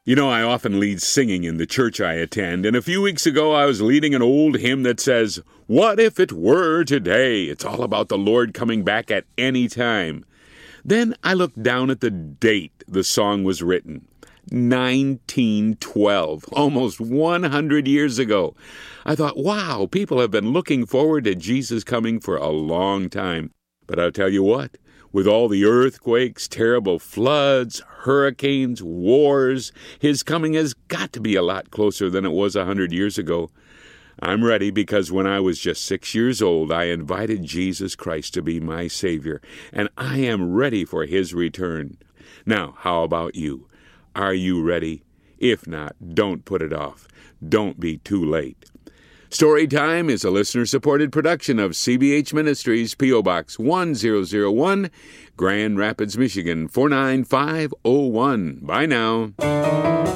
You know, I often lead singing in the church I attend, and a few weeks ago I was leading an old hymn that says, "What if it were today?" It's all about the Lord coming back at any time. Then I looked down at the date the song was written. 1912, almost 100 years ago. I thought, wow, people have been looking forward to Jesus coming for a long time. But I'll tell you what, with all the earthquakes, terrible floods, hurricanes, wars, his coming has got to be a lot closer than it was 100 years ago. I'm ready because when I was just 6 years old, I invited Jesus Christ to be my Savior, and I am ready for his return. Now, how about you? Are you ready? If not, don't put it off. Don't be too late. Storytime is a listener-supported production of CBH Ministries, P.O. Box 1001, Grand Rapids, Michigan 49501. Bye now.